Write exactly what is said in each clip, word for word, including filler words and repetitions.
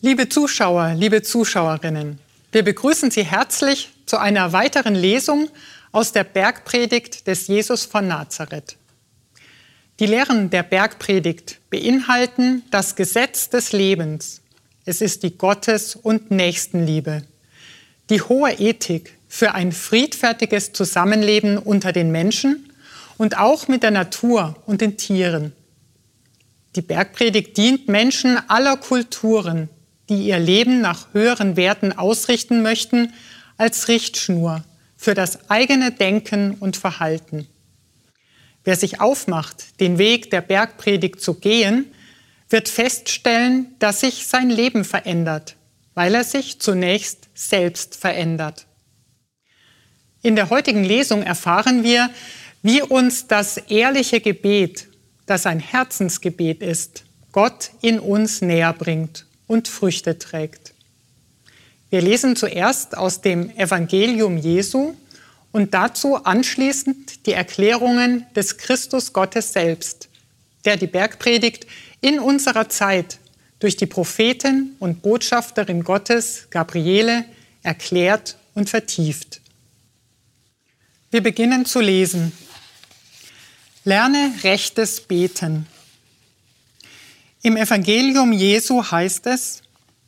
Liebe Zuschauer, liebe Zuschauerinnen, wir begrüßen Sie herzlich zu einer weiteren Lesung aus der Bergpredigt des Jesus von Nazareth. Die Lehren der Bergpredigt beinhalten das Gesetz des Lebens. Es ist die Gottes- und Nächstenliebe, die hohe Ethik für ein friedfertiges Zusammenleben unter den Menschen und auch mit der Natur und den Tieren. Die Bergpredigt dient Menschen aller Kulturen, die ihr Leben nach höheren Werten ausrichten möchten, als Richtschnur für das eigene Denken und Verhalten. Wer sich aufmacht, den Weg der Bergpredigt zu gehen, wird feststellen, dass sich sein Leben verändert, weil er sich zunächst selbst verändert. In der heutigen Lesung erfahren wir, wie uns das ehrliche Gebet, das ein Herzensgebet ist, Gott in uns näher bringt und Früchte trägt. Wir lesen zuerst aus dem Evangelium Jesu und dazu anschließend die Erklärungen des Christus Gottes selbst, der die Bergpredigt in unserer Zeit durch die Prophetin und Botschafterin Gottes, Gabriele, erklärt und vertieft. Wir beginnen zu lesen. Lerne rechtes Beten. Im Evangelium Jesu heißt es: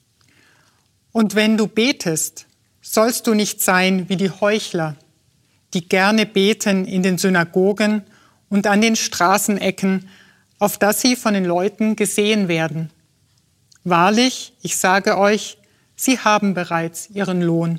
Und wenn du betest, sollst du nicht sein wie die Heuchler, die gerne beten in den Synagogen und an den Straßenecken, auf dass sie von den Leuten gesehen werden. Wahrlich, ich sage euch, sie haben bereits ihren Lohn.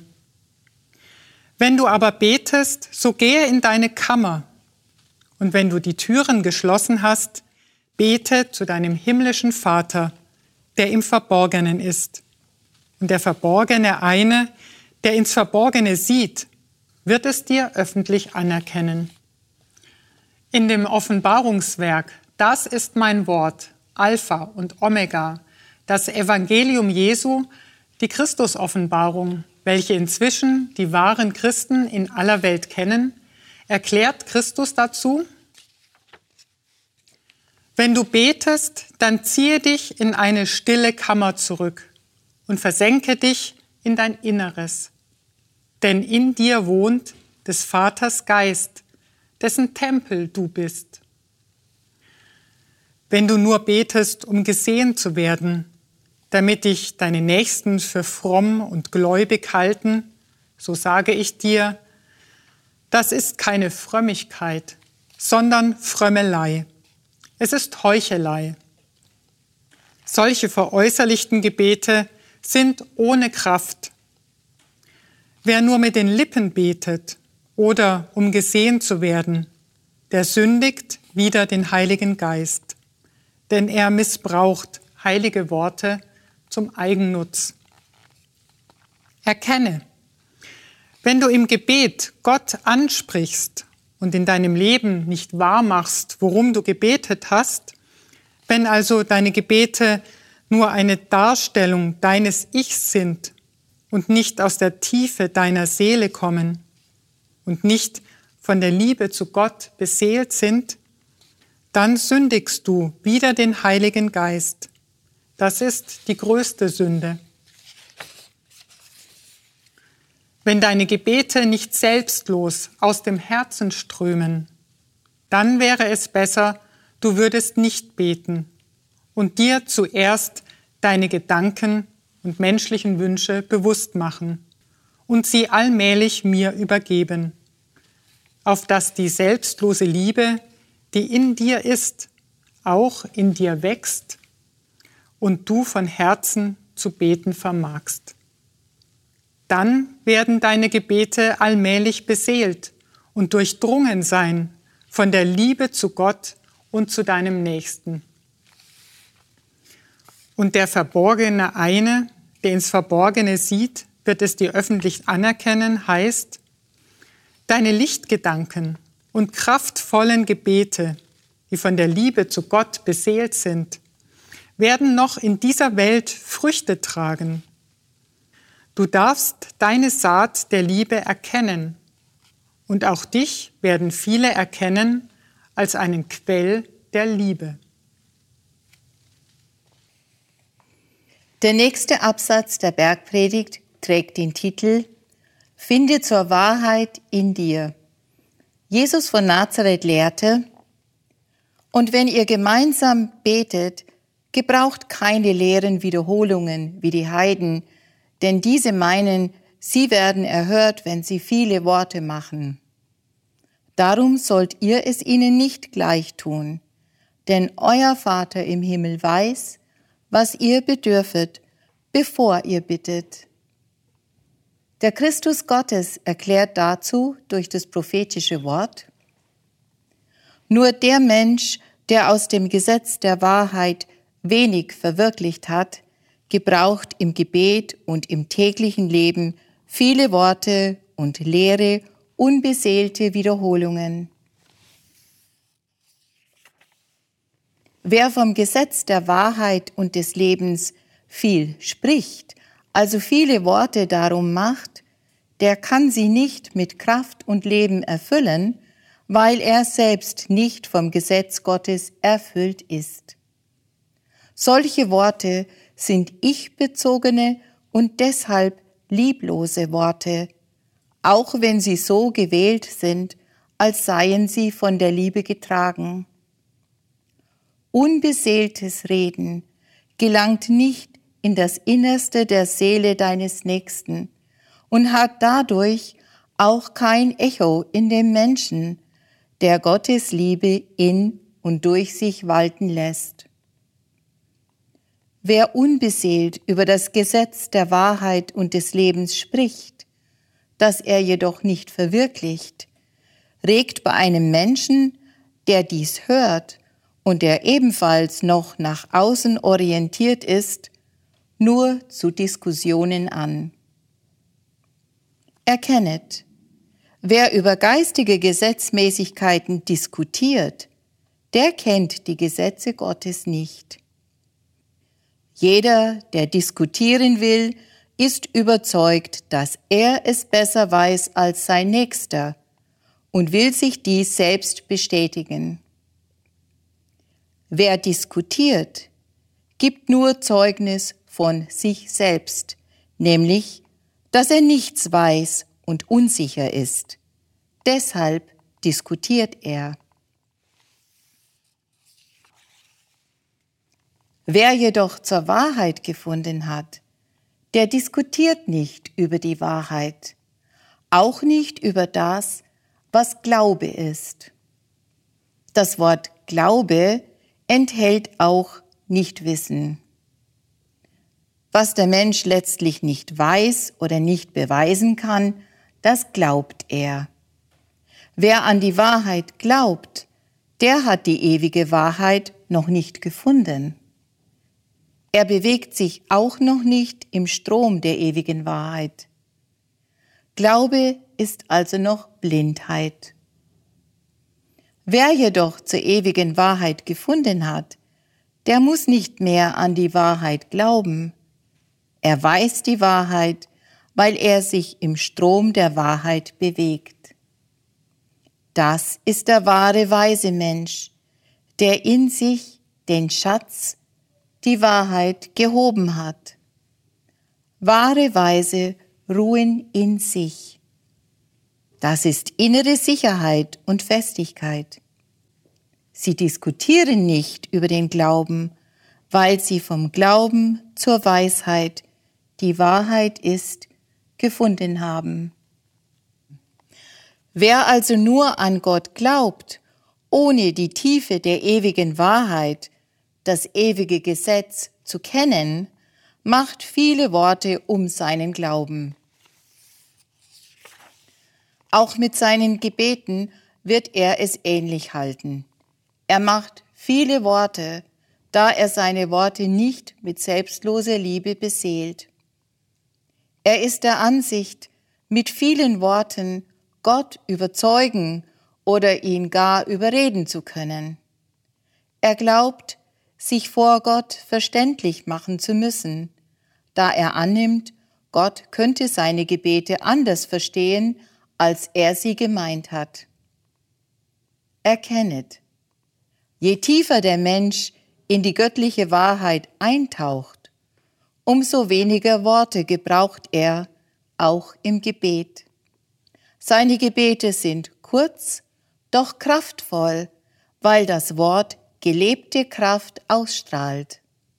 Wenn du aber betest, so gehe in deine Kammer, und wenn du die Türen geschlossen hast, bete zu deinem himmlischen Vater, der im Verborgenen ist. Und der Verborgene eine, der ins Verborgene sieht, wird es dir öffentlich anerkennen. In dem Offenbarungswerk, das ist mein Wort, Alpha und Omega, das Evangelium Jesu, die Christusoffenbarung, welche inzwischen die wahren Christen in aller Welt kennen, erklärt Christus dazu: Wenn du betest, dann ziehe dich in eine stille Kammer zurück und versenke dich in dein Inneres. Denn in dir wohnt des Vaters Geist, dessen Tempel du bist. Wenn du nur betest, um gesehen zu werden, damit dich deine Nächsten für fromm und gläubig halten, so sage ich dir, das ist keine Frömmigkeit, sondern Frömmelei. Es ist Heuchelei. Solche veräußerlichten Gebete sind ohne Kraft. Wer nur mit den Lippen betet oder um gesehen zu werden, der sündigt wider den Heiligen Geist, denn er missbraucht heilige Worte zum Eigennutz. Erkenne, wenn du im Gebet Gott ansprichst und in deinem Leben nicht wahrmachst, worum du gebetet hast, wenn also deine Gebete nur eine Darstellung deines Ichs sind und nicht aus der Tiefe deiner Seele kommen und nicht von der Liebe zu Gott beseelt sind, dann sündigst du wider den Heiligen Geist. Das ist die größte Sünde. Wenn deine Gebete nicht selbstlos aus dem Herzen strömen, dann wäre es besser, du würdest nicht beten und dir zuerst deine Gedanken und menschlichen Wünsche bewusst machen und sie allmählich mir übergeben, auf dass die selbstlose Liebe, die in dir ist, auch in dir wächst und du von Herzen zu beten vermagst. Dann werden deine Gebete allmählich beseelt und durchdrungen sein von der Liebe zu Gott und zu deinem Nächsten. Und der Verborgene eine, der ins Verborgene sieht, wird es dir öffentlich anerkennen, heißt, deine Lichtgedanken und kraftvollen Gebete, die von der Liebe zu Gott beseelt sind, werden noch in dieser Welt Früchte tragen. Du darfst deine Saat der Liebe erkennen und auch dich werden viele erkennen als einen Quell der Liebe. Der nächste Absatz der Bergpredigt trägt den Titel Finde zur Wahrheit in dir. Jesus von Nazareth lehrte: Und wenn ihr gemeinsam betet, gebraucht keine leeren Wiederholungen wie die Heiden, denn diese meinen, sie werden erhört, wenn sie viele Worte machen. Darum sollt ihr es ihnen nicht gleich tun, denn euer Vater im Himmel weiß, was ihr bedürfet, bevor ihr bittet. Der Christus Gottes erklärt dazu durch das prophetische Wort: Nur der Mensch, der aus dem Gesetz der Wahrheit wenig verwirklicht hat, gebraucht im Gebet und im täglichen Leben viele Worte und leere, unbeseelte Wiederholungen. Wer vom Gesetz der Wahrheit und des Lebens viel spricht, also viele Worte darum macht, der kann sie nicht mit Kraft und Leben erfüllen, weil er selbst nicht vom Gesetz Gottes erfüllt ist. Solche Worte sind ich-bezogene und deshalb lieblose Worte, auch wenn sie so gewählt sind, als seien sie von der Liebe getragen. Unbeseeltes Reden gelangt nicht in das Innerste der Seele deines Nächsten und hat dadurch auch kein Echo in dem Menschen, der Gottes Liebe in und durch sich walten lässt. Wer unbeseelt über das Gesetz der Wahrheit und des Lebens spricht, das er jedoch nicht verwirklicht, regt bei einem Menschen, der dies hört und der ebenfalls noch nach außen orientiert ist, nur zu Diskussionen an. Erkennet, wer über geistige Gesetzmäßigkeiten diskutiert, der kennt die Gesetze Gottes nicht. Jeder, der diskutieren will, ist überzeugt, dass er es besser weiß als sein Nächster und will sich dies selbst bestätigen. Wer diskutiert, gibt nur Zeugnis von sich selbst, nämlich, dass er nichts weiß und unsicher ist. Deshalb diskutiert er. Wer jedoch zur Wahrheit gefunden hat, der diskutiert nicht über die Wahrheit, auch nicht über das, was Glaube ist. Das Wort Glaube enthält auch Nichtwissen. Was der Mensch letztlich nicht weiß oder nicht beweisen kann, das glaubt er. Wer an die Wahrheit glaubt, der hat die ewige Wahrheit noch nicht gefunden. Er bewegt sich auch noch nicht im Strom der ewigen Wahrheit. Glaube ist also noch Blindheit. Wer jedoch zur ewigen Wahrheit gefunden hat, der muss nicht mehr an die Wahrheit glauben. Er weiß die Wahrheit, weil er sich im Strom der Wahrheit bewegt. Das ist der wahre weise Mensch, der in sich den Schatz, die Wahrheit gehoben hat. Wahre Weise ruhen in sich. Das ist innere Sicherheit und Festigkeit. Sie diskutieren nicht über den Glauben, weil sie vom Glauben zur Weisheit, die Wahrheit ist, gefunden haben. Wer also nur an Gott glaubt, ohne die Tiefe der ewigen Wahrheit, das ewige Gesetz zu kennen, macht viele Worte um seinen Glauben. Auch mit seinen Gebeten wird er es ähnlich halten. Er macht viele Worte, da er seine Worte nicht mit selbstloser Liebe beseelt. Er ist der Ansicht, mit vielen Worten Gott überzeugen oder ihn gar überreden zu können. Er glaubt, sich vor Gott verständlich machen zu müssen, da er annimmt, Gott könnte seine Gebete anders verstehen, als er sie gemeint hat. Erkennet, je tiefer der Mensch in die göttliche Wahrheit eintaucht, umso weniger Worte gebraucht er, auch im Gebet. Seine Gebete sind kurz, doch kraftvoll, weil das Wort gelebte Kraft ausstrahlt.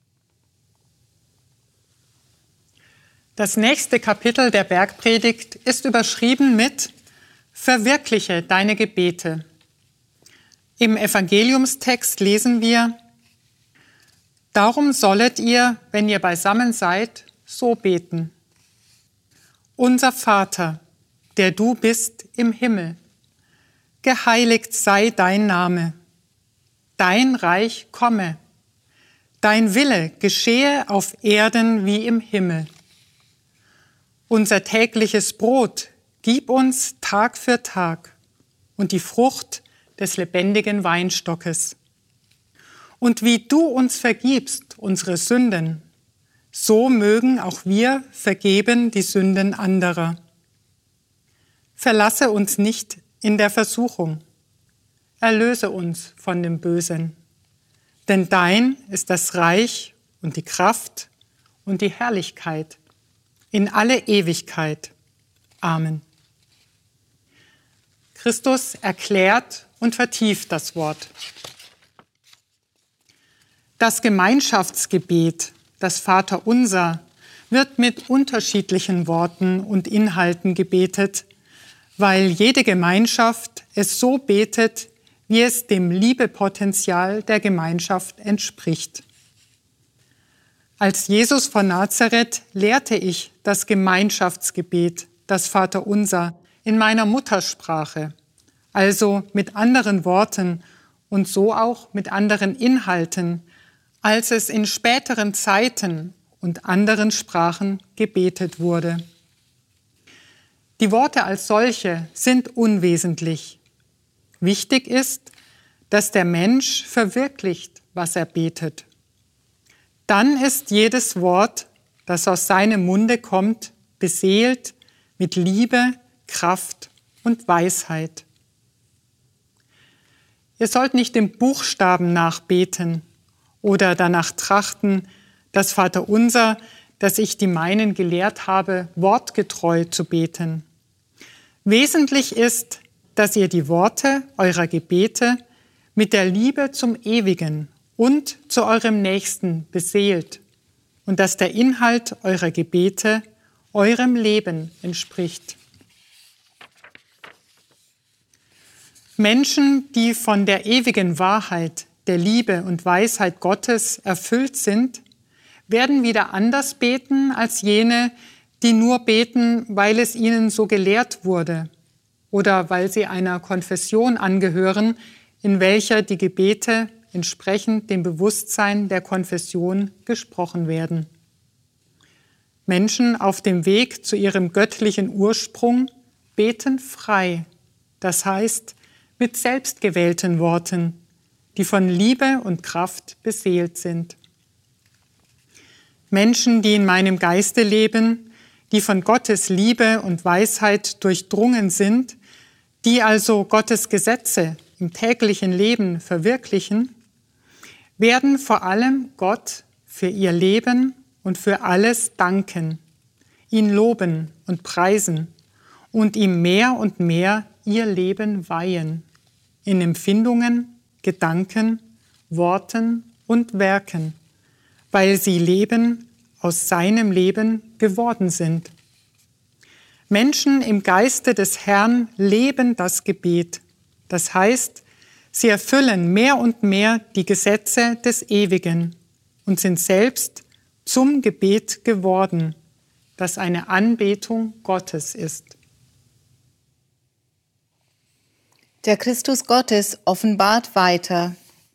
Das nächste Kapitel der Bergpredigt ist überschrieben mit Verwirkliche deine Gebete. Im Evangeliumstext lesen wir: Darum sollet ihr, wenn ihr beisammen seid, so beten. Unser Vater, der du bist im Himmel, geheiligt sei dein Name. Dein Reich komme. Dein Wille geschehe auf Erden wie im Himmel. Unser tägliches Brot gib uns Tag für Tag und die Frucht des lebendigen Weinstockes. Und wie du uns vergibst unsere Sünden, so mögen auch wir vergeben die Sünden anderer. Verlasse uns nicht in der Versuchung, erlöse uns von dem Bösen. Denn dein ist das Reich und die Kraft und die Herrlichkeit in alle Ewigkeit. Amen. Christus erklärt und vertieft das Wort. Das Gemeinschaftsgebet, das Vaterunser, wird mit unterschiedlichen Worten und Inhalten gebetet, weil jede Gemeinschaft es so betet, wie es dem Liebepotenzial der Gemeinschaft entspricht. Als Jesus von Nazareth lehrte ich das Gemeinschaftsgebet, das Vaterunser, in meiner Muttersprache, also mit anderen Worten und so auch mit anderen Inhalten, als es in späteren Zeiten und anderen Sprachen gebetet wurde. Die Worte als solche sind unwesentlich. Wichtig ist, dass der Mensch verwirklicht, was er betet. Dann ist jedes Wort, das aus seinem Munde kommt, beseelt mit Liebe, Kraft und Weisheit. Ihr sollt nicht dem Buchstaben nachbeten oder danach trachten, das Vaterunser, das ich die meinen gelehrt habe, wortgetreu zu beten. Wesentlich ist, dass ihr die Worte eurer Gebete mit der Liebe zum Ewigen und zu eurem Nächsten beseelt und dass der Inhalt eurer Gebete eurem Leben entspricht. Menschen, die von der ewigen Wahrheit, der Liebe und Weisheit Gottes erfüllt sind, werden wieder anders beten als jene, die nur beten, weil es ihnen so gelehrt wurde oder weil sie einer Konfession angehören, in welcher die Gebete entsprechend dem Bewusstsein der Konfession gesprochen werden. Menschen auf dem Weg zu ihrem göttlichen Ursprung beten frei, das heißt mit selbstgewählten Worten, die von Liebe und Kraft beseelt sind. Menschen, die in meinem Geiste leben, die von Gottes Liebe und Weisheit durchdrungen sind, die also Gottes Gesetze im täglichen Leben verwirklichen, werden vor allem Gott für ihr Leben und für alles danken, ihn loben und preisen und ihm mehr und mehr ihr Leben weihen, in Empfindungen, Gedanken, Worten und Werken, weil sie Leben aus seinem Leben geworden sind. Menschen im Geiste des Herrn leben das Gebet. Das heißt, sie erfüllen mehr und mehr die Gesetze des Ewigen und sind selbst zum Gebet geworden, das eine Anbetung Gottes ist. Der Christus Gottes offenbart weiter.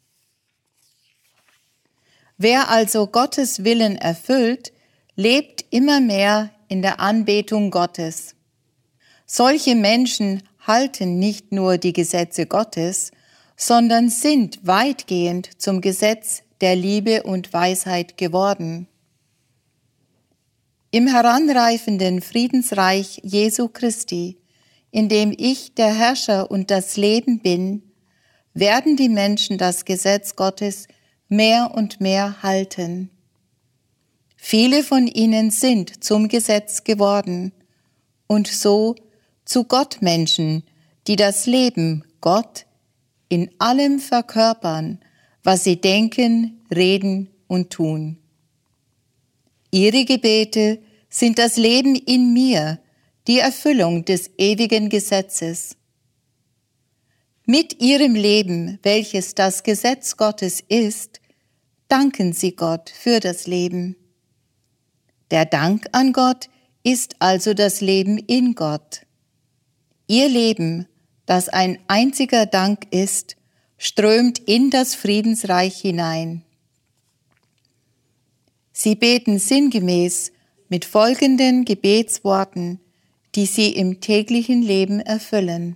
Wer also Gottes Willen erfüllt, lebt immer mehr in der Anbetung Gottes. Solche Menschen halten nicht nur die Gesetze Gottes, sondern sind weitgehend zum Gesetz der Liebe und Weisheit geworden. Im heranreifenden Friedensreich Jesu Christi, in dem ich der Herrscher und das Leben bin, werden die Menschen das Gesetz Gottes mehr und mehr halten. Viele von ihnen sind zum Gesetz geworden und so zu Gottmenschen, die das Leben Gott in allem verkörpern, was sie denken, reden und tun. Ihre Gebete sind das Leben in mir, die Erfüllung des ewigen Gesetzes. Mit ihrem Leben, welches das Gesetz Gottes ist, danken sie Gott für das Leben. Der Dank an Gott ist also das Leben in Gott. Ihr Leben, das ein einziger Dank ist, strömt in das Friedensreich hinein. Sie beten sinngemäß mit folgenden Gebetsworten, die sie im täglichen Leben erfüllen.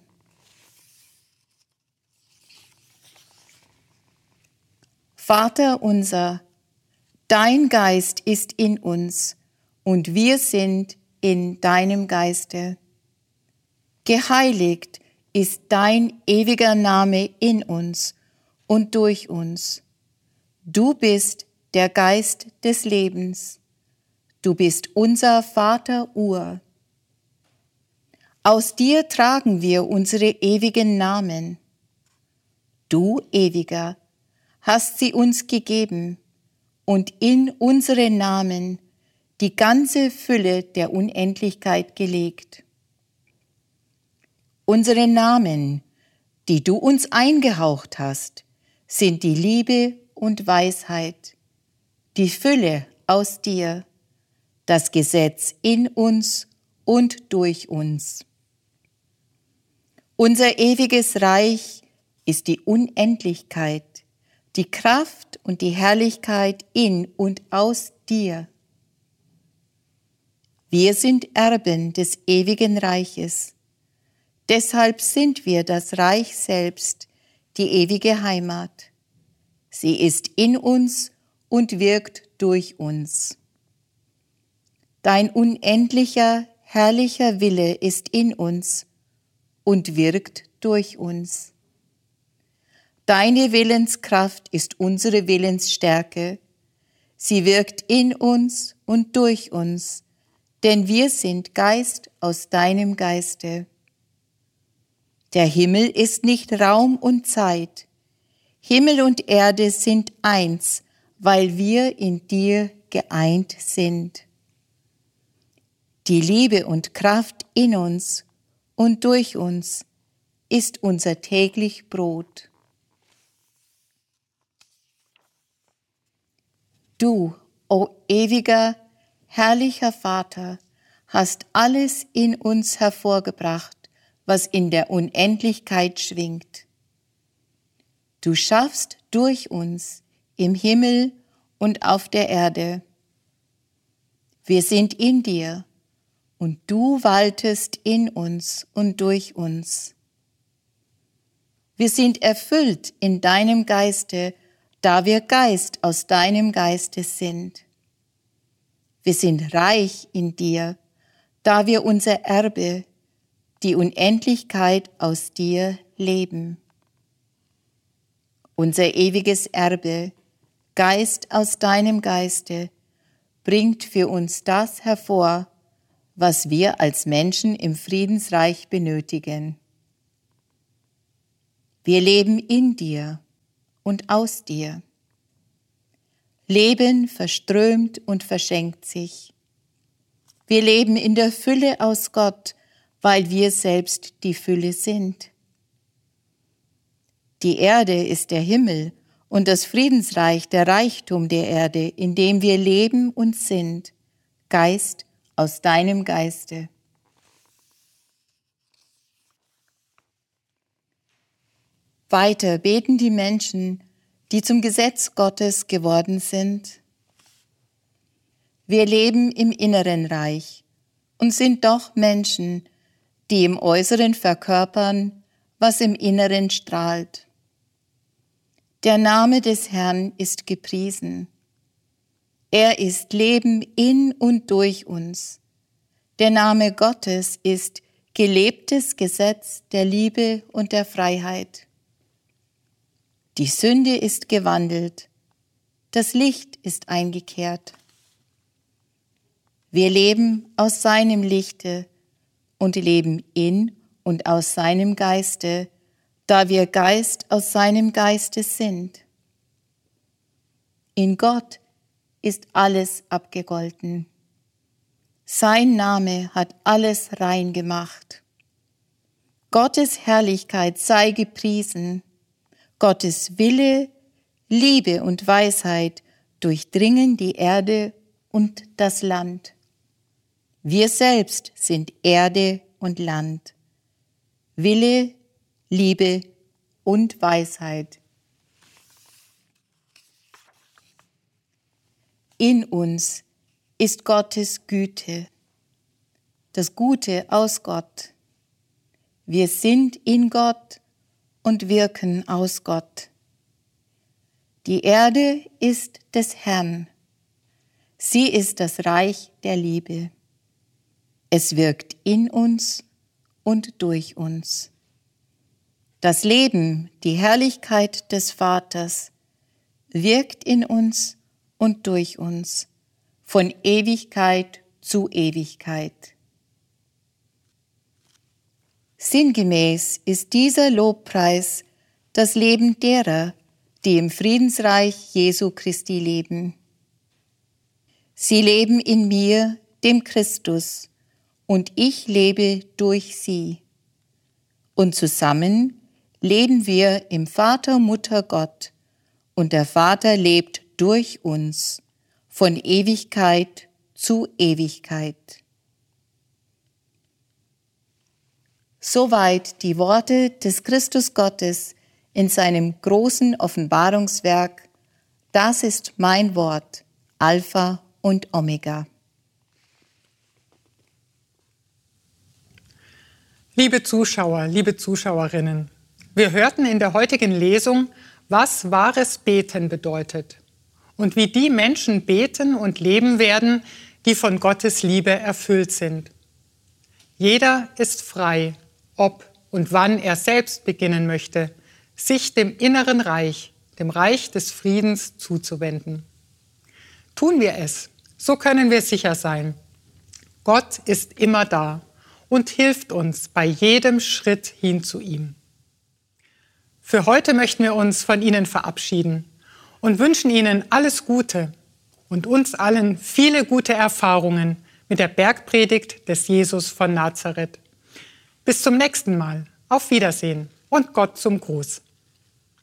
Vater unser, dein Geist ist in uns und wir sind in deinem Geiste. Geheiligt ist dein ewiger Name in uns und durch uns. Du bist der Geist des Lebens. Du bist unser Vater Ur. Aus dir tragen wir unsere ewigen Namen. Du, Ewiger, hast sie uns gegeben und in unsere Namen die ganze Fülle der Unendlichkeit gelegt. Unsere Namen, die du uns eingehaucht hast, sind die Liebe und Weisheit, die Fülle aus dir, das Gesetz in uns und durch uns. Unser ewiges Reich ist die Unendlichkeit, die Kraft und die Herrlichkeit in und aus dir. Wir sind Erben des ewigen Reiches. Deshalb sind wir das Reich selbst, die ewige Heimat. Sie ist in uns und wirkt durch uns. Dein unendlicher, herrlicher Wille ist in uns und wirkt durch uns. Deine Willenskraft ist unsere Willensstärke. Sie wirkt in uns und durch uns, denn wir sind Geist aus deinem Geiste. Der Himmel ist nicht Raum und Zeit. Himmel und Erde sind eins, weil wir in dir geeint sind. Die Liebe und Kraft in uns und durch uns ist unser täglich Brot. Du, o ewiger, herrlicher Vater, hast alles in uns hervorgebracht, was in der Unendlichkeit schwingt. Du schaffst durch uns im Himmel und auf der Erde. Wir sind in dir und du waltest in uns und durch uns. Wir sind erfüllt in deinem Geiste, da wir Geist aus deinem Geiste sind. Wir sind reich in dir, da wir unser Erbe, die Unendlichkeit aus dir leben. Unser ewiges Erbe, Geist aus deinem Geiste, bringt für uns das hervor, was wir als Menschen im Friedensreich benötigen. Wir leben in dir und aus dir. Leben verströmt und verschenkt sich. Wir leben in der Fülle aus Gott, weil wir selbst die Fülle sind. Die Erde ist der Himmel und das Friedensreich der Reichtum der Erde, in dem wir leben und sind, Geist aus deinem Geiste. Weiter beten die Menschen, die zum Gesetz Gottes geworden sind. Wir leben im inneren Reich und sind doch Menschen, die im Äußeren verkörpern, was im Inneren strahlt. Der Name des Herrn ist gepriesen. Er ist Leben in und durch uns. Der Name Gottes ist gelebtes Gesetz der Liebe und der Freiheit. Die Sünde ist gewandelt, das Licht ist eingekehrt. Wir leben aus seinem Lichte und leben in und aus seinem Geiste, da wir Geist aus seinem Geiste sind. In Gott ist alles abgegolten. Sein Name hat alles rein gemacht. Gottes Herrlichkeit sei gepriesen. Gottes Wille, Liebe und Weisheit durchdringen die Erde und das Land. Wir selbst sind Erde und Land. Wille, Liebe und Weisheit. In uns ist Gottes Güte, das Gute aus Gott. Wir sind in Gott und wirken aus Gott. Die Erde ist des Herrn. Sie ist das Reich der Liebe. Es wirkt in uns und durch uns. Das Leben, die Herrlichkeit des Vaters, wirkt in uns und durch uns, von Ewigkeit zu Ewigkeit. Sinngemäß ist dieser Lobpreis das Leben derer, die im Friedensreich Jesu Christi leben. Sie leben in mir, dem Christus, und ich lebe durch sie. Und zusammen leben wir im Vater, Mutter, Gott, und der Vater lebt durch uns, von Ewigkeit zu Ewigkeit. Soweit die Worte des Christus Gottes in seinem großen Offenbarungswerk. Das ist mein Wort, Alpha und Omega. Liebe Zuschauer, liebe Zuschauerinnen, wir hörten in der heutigen Lesung, was wahres Beten bedeutet und wie die Menschen beten und leben werden, die von Gottes Liebe erfüllt sind. Jeder ist frei, ob und wann er selbst beginnen möchte, sich dem inneren Reich, dem Reich des Friedens zuzuwenden. Tun wir es, so können wir sicher sein. Gott ist immer da und hilft uns bei jedem Schritt hin zu ihm. Für heute möchten wir uns von Ihnen verabschieden und wünschen Ihnen alles Gute und uns allen viele gute Erfahrungen mit der Bergpredigt des Jesus von Nazareth. Bis zum nächsten Mal. Auf Wiedersehen und Gott zum Gruß.